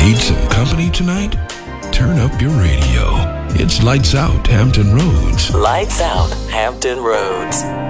Need some company tonight? Turn up your radio. It's Lights Out Hampton Roads. Lights Out Hampton Roads.